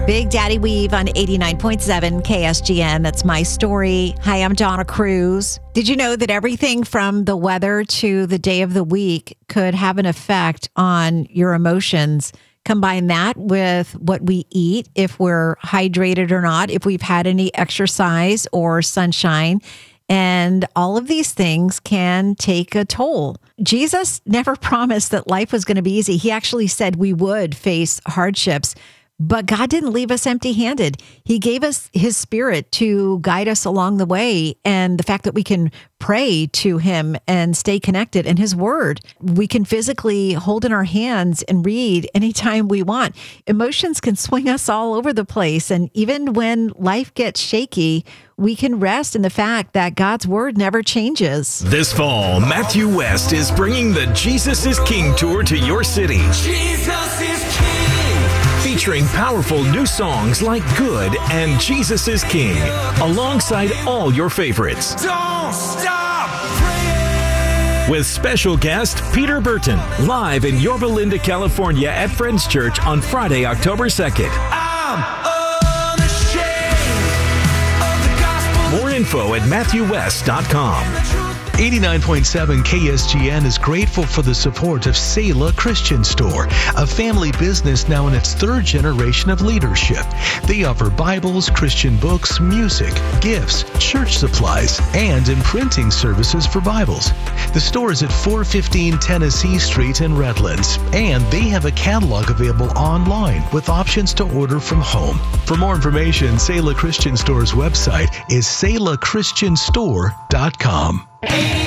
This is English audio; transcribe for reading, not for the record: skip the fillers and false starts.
Big Daddy Weave on 89.7 KSGN. That's my story. Hi, I'm Donna Cruz. Did you know that everything from the weather to the day of the week could have an effect on your emotions? Combine that with what we eat, if we're hydrated or not, if we've had any exercise or sunshine. And all of these things can take a toll. Jesus never promised that life was going to be easy. He actually said we would face hardships. But God didn't leave us empty-handed. He gave us his spirit to guide us along the way. And the fact that we can pray to him and stay connected, and his word, we can physically hold in our hands and read anytime we want. Emotions can swing us all over the place. And even when life gets shaky, we can rest in the fact that God's word never changes. This fall, Matthew West is bringing the Jesus is King tour to your city. Jesus is King. Featuring powerful new songs like Good and Jesus is King, alongside all your favorites. Don't stop praying. With special guest Peter Burton, live in Yorba Linda, California at Friends Church on Friday, October 2nd. I'm unashamed of the gospel. More info at MatthewWest.com. 89.7 KSGN is grateful for the support of Selah Christian Store, a family business now in its third generation of leadership. They offer Bibles, Christian books, music, gifts, church supplies, and imprinting services for Bibles. The store is at 415 Tennessee Street in Redlands, and they have a catalog available online with options to order from home. For more information, Selah Christian Store's website is selahchristianstore.com.